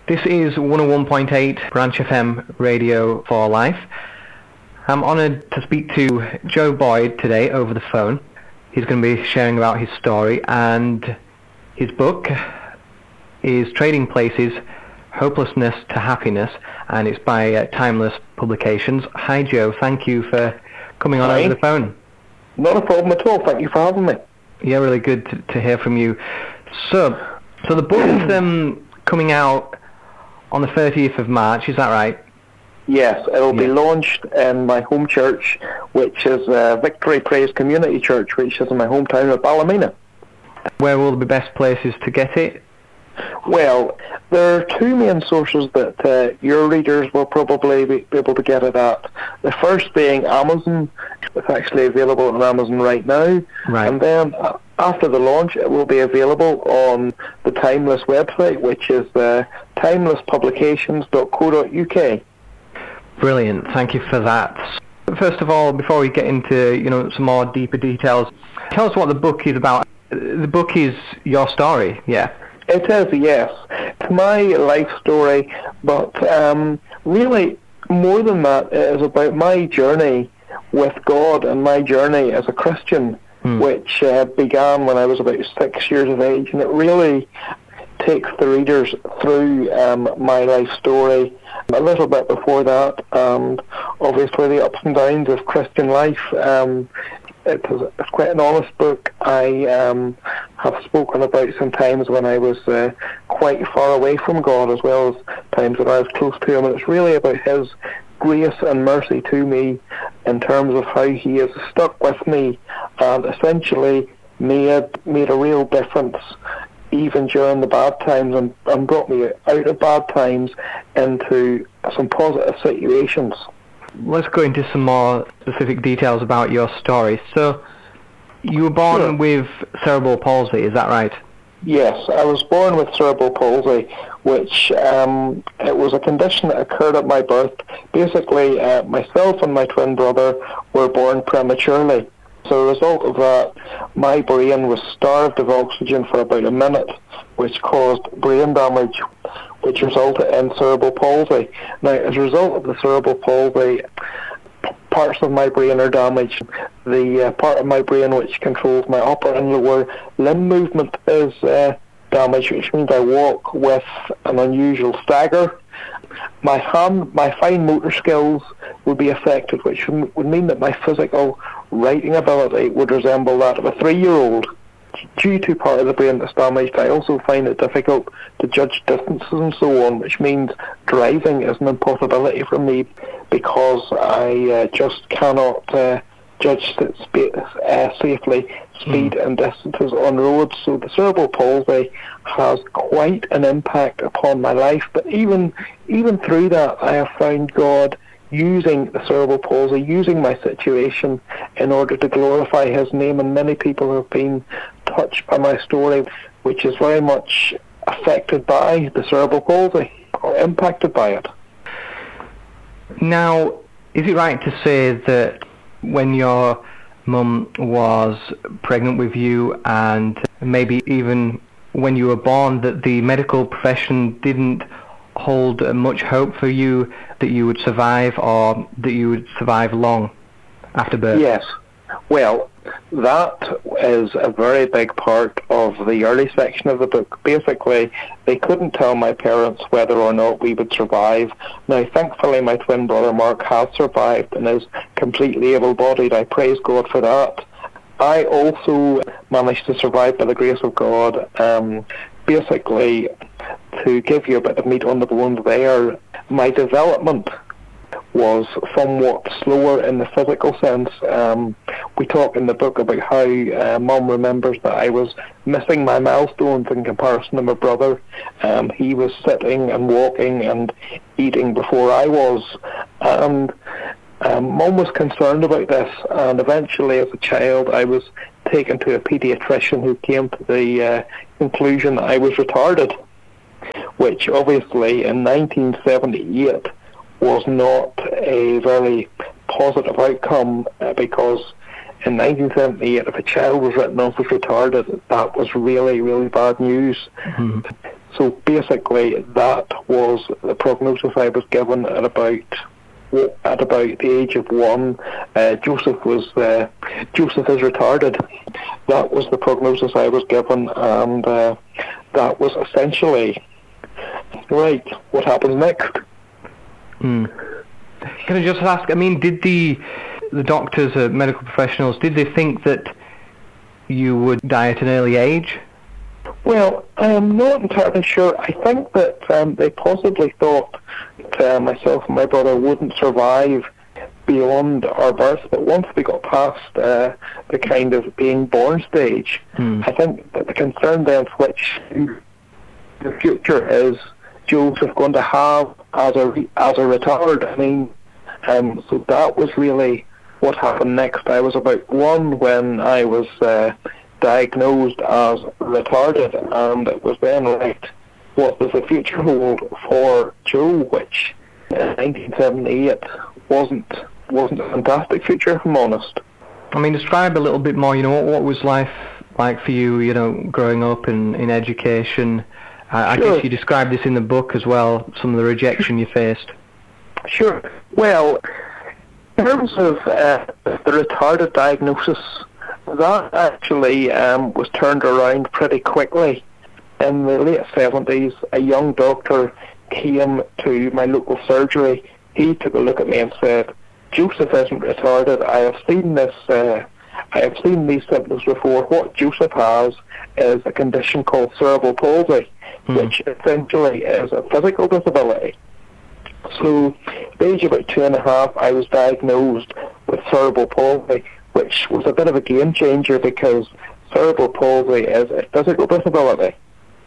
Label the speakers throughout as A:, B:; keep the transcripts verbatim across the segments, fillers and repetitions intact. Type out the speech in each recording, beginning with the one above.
A: This is one oh one point eight Branch F M Radio for Life. I'm honoured to speak to Joe Boyd today over the phone. He's going to be sharing about his story, and his book is Trading Places, Hopelessness to Happiness, and it's by uh, Timeless Publications. Hi Joe, thank you for coming on
B: Hi.
A: over the phone.
B: Not a problem at all, thank you for having me.
A: Yeah, really good to, to hear from you. So, so the book's um, coming out on the thirtieth of March, is that right?
B: Yes, it'll be
A: Yeah.
B: launched in my home church, which is uh, Victory Praise Community Church, which is in my hometown of Ballymena.
A: Where will the best places to get it?
B: Well, there are two main sources that uh, your readers will probably be able to get it at. The first being Amazon. It's actually available on Amazon right now.
A: Right.
B: And then uh, after the launch, it will be available on the Timeless website, which is uh, timeless publications dot co dot U K.
A: Brilliant, thank you for that. First of all, before we get into you know some more deeper details, tell us what the book is about. The book is your story, yeah.
B: It is, yes. It's my life story, but um, really, more than that, it is about my journey with God and my journey as a Christian,
A: Hmm.
B: which uh, began when I was about six years of age, and it really takes the readers through um, my life story a little bit before that, and obviously the ups and downs of Christian life. Um, it is, it's quite an honest book. I um, have spoken about some times when I was uh, quite far away from God, as well as times when I was close to Him, and it's really about His grace and mercy to me in terms of how He has stuck with me and essentially made made a real difference even during the bad times, and, and brought me out of bad times into some positive situations.
A: Let's go into some more specific details about your story. So, you were born
B: Sure.
A: with cerebral palsy, is that right?
B: Yes, I was born with cerebral palsy, which um, it was a condition that occurred at my birth. Basically, uh, myself and my twin brother were born prematurely. So as a result of that, my brain was starved of oxygen for about a minute, which caused brain damage, which resulted in cerebral palsy. Now, as a result of the cerebral palsy, parts of my brain are damaged. The uh, part of my brain which controls my upper and lower limb movement is uh, damaged, which means I walk with an unusual stagger. My hand, my fine motor skills would be affected, which would mean that my physical writing ability would resemble that of a three-year-old. Due to part of the brain that's damaged, I also find it difficult to judge distances and so on, which means driving is an impossibility for me because I uh, just cannot uh, judge sp- uh, safely speed mm. and distances on roads. So the cerebral palsy has quite an impact upon my life, but even even through that, I have found God using the cerebral palsy, using my situation in order to glorify His name, and many people have been touched by my story, which is very much affected by the cerebral palsy, or impacted by it.
A: Now, is it right to say that when your mum was pregnant with you, and maybe even when you were born, that the medical profession didn't hold much hope for you that you would survive, or that you would survive long after birth?
B: Yes. Well, that is a very big part of the early section of the book. Basically, they couldn't tell my parents whether or not we would survive. Now, thankfully, my twin brother Mark has survived and is completely able-bodied. I praise God for that. I also managed to survive by the grace of God. Um, basically, to give you a bit of meat on the bones there, my development was somewhat slower in the physical sense. Um, we talk in the book about how uh, Mum remembers that I was missing my milestones in comparison to my brother. Um, he was sitting and walking and eating before I was. And um, Mum was concerned about this, and eventually as a child I was taken to a paediatrician who came to the uh, conclusion that I was retarded, which obviously in nineteen seventy-eight was not a very positive outcome, uh, because in nineteen seventy-eight, if a child was written off as retarded, that was really, really bad news. Mm-hmm. So basically, that was the prognosis I was given at about at about the age of one. Uh, Joseph was uh, Joseph is retarded. That was the prognosis I was given, and uh, that was essentially right. What happens next?
A: Mm. Can I just ask? I mean, did the the doctors, uh, medical professionals, did they think that you would die at an early age?
B: Well, I'm not entirely sure. I think that um, they possibly thought that uh, myself and my brother wouldn't survive beyond our birth, but once we got past uh, the kind of being born stage, hmm. I think that the concern then switched to the future. Is Joseph going to have as a as a retard? I mean, um, so that was really what happened next. I was about one when I was uh, diagnosed as retarded, and it was then right, what does the future hold for Joe, which in nineteen seventy-eight wasn't wasn't a fantastic future, if I'm honest.
A: I mean, describe a little bit more, you know, what, what was life like for you, you know, growing up in, in education? Uh, sure. I guess you described this in the book as well, some of the rejection you faced.
B: Sure. Well, in terms of uh, the retarded diagnosis, that actually um, was turned around pretty quickly. In the late seventies, a young doctor came to my local surgery. He took a look at me and said, "Joseph isn't retarded. I have seen this. Uh, I have seen these symptoms before. What Joseph has is a condition called cerebral palsy, hmm. which essentially is a physical disability." So, at the age of about two and a half, I was diagnosed with cerebral palsy, which was a bit of a game changer because cerebral palsy is a physical disability.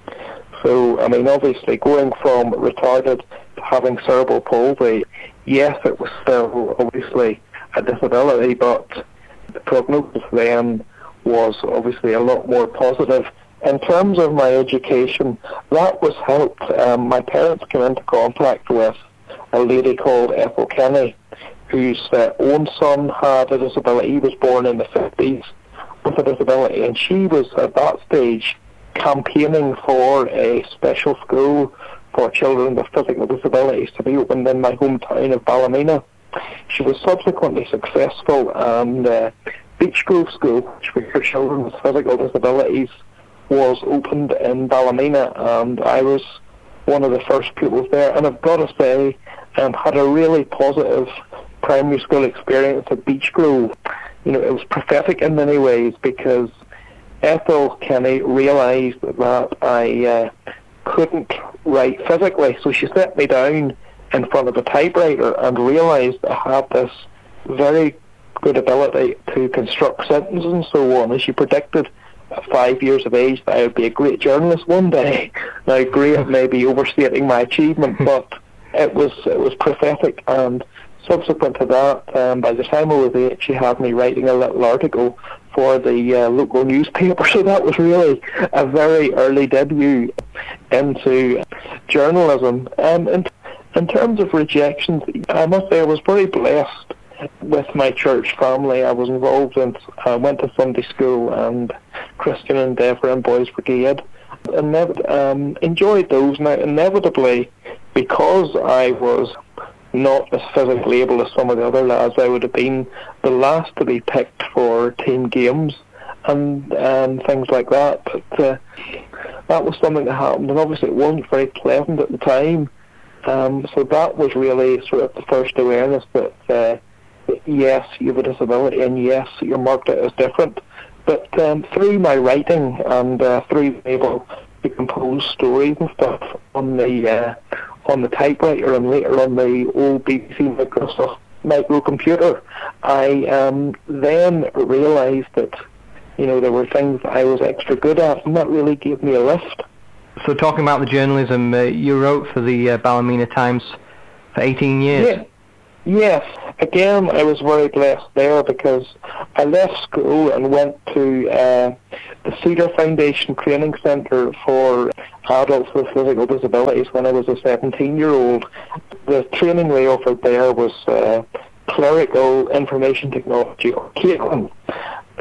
B: So, I mean, obviously, going from retarded to having cerebral palsy, yes, it was still obviously a disability, but the prognosis then was obviously a lot more positive. In terms of my education, that was helped. Um, my parents came into contact with a lady called Ethel Kenny, whose uh, own son had a disability. He was born in the fifties with a disability, and she was at that stage campaigning for a special school for children with physical disabilities to be opened in my hometown of Ballymena. She was subsequently successful, and uh, Beech Grove School, which was for children with physical disabilities, was opened in Ballymena, and I was one of the first pupils there, and I've got to say, um, had a really positive primary school experience at Beech Grove. You know, it was prophetic in many ways because Ethel Kenny realised that I uh, couldn't write physically, so she set me down in front of a typewriter and realised I had this very good ability to construct sentences and so on, and she predicted at five years of age that I would be a great journalist one day. Now, great may be overstating my achievement, but it was it was prophetic, and subsequent to that, um, by the time I was eight, she had me writing a little article for the uh, local newspaper, so that was really a very early debut into journalism. Um, in, in terms of rejections, I must say I was very blessed with my church family. I was involved in, I went to Sunday school and Christian Endeavour and Boys Brigade, and um, enjoyed those. Now, inevitably, because I was not as physically able as some of the other lads, I would have been the last to be picked for team games and um, things like that. But uh, that was something that happened, and obviously it wasn't very pleasant at the time. Um, so that was really sort of the first awareness that uh, yes, you have a disability, and yes, you're marked out as different. But um, through my writing and uh, through being able to compose stories and stuff on the uh, on the typewriter and later on the old B B C Microsoft microcomputer, I um, then realised that, you know, there were things that I was extra good at, and that really gave me a lift.
A: So talking about the journalism, uh, you wrote for the uh, Ballymena Times for eighteen years.
B: Yeah. Yes, again, I was very blessed there because I left school and went to uh, the Cedar Foundation Training Centre for adults with physical disabilities when I was a seventeen-year-old. The training they offered there was uh, clerical information technology, or C A T L.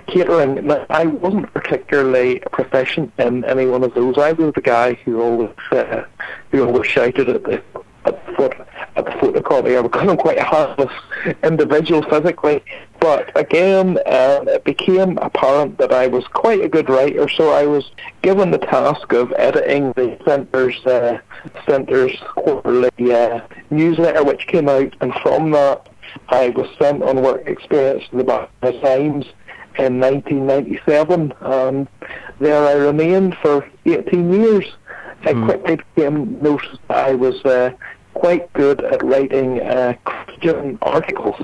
B: catering. Now, I wasn't particularly proficient in any one of those. I was the guy who always uh, who always shouted at the at the foot at the photocopier because I'm quite a harmless individual physically. But again, uh, it became apparent that I was quite a good writer, so I was given the task of editing the centre's uh, centre's quarterly uh, newsletter, which came out, and from that I was sent on work experience to the Ballymena Times in nineteen ninety-seven, and there I remained for eighteen years. I mm. quickly became noticed that I was uh, quite good at writing uh, Christian articles.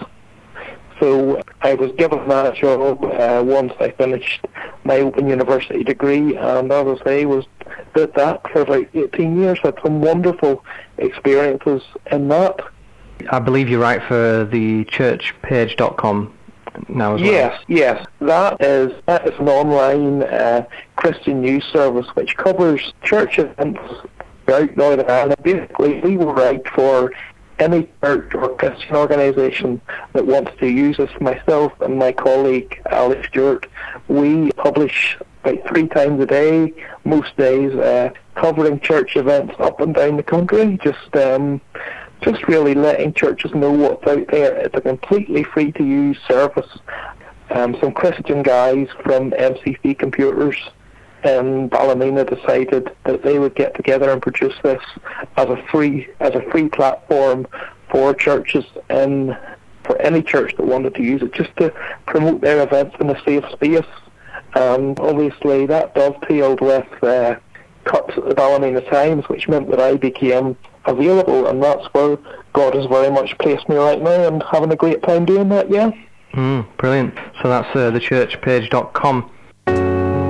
B: So I was given that job uh, once I finished my Open University degree, and as I say, was did that for about eighteen years. Had some wonderful experiences in that.
A: I believe you write for the church page dot com now as well.
B: Yes, yes. That is that is an online uh, Christian news service which covers church events throughout Northern Ireland. Basically, we will write for any church or Christian organisation that wants to use us. Myself and my colleague Alex Stewart, we publish about three times a day, most days, uh, covering church events up and down the country. Just um, just really letting churches know what's out there. It's a completely free-to-use service. Um, some Christian guys from M C C Computers in Ballymena decided that they would get together and produce this as a free as a free platform for churches and for any church that wanted to use it, just to promote their events in a safe space. Um, obviously, that dovetailed with uh, cuts at the Ballymena Times, which meant that I became available, and that's where God has very much placed me right now, and having a great time doing that. Yeah.
A: Mm, brilliant. So that's uh, the church page dot com.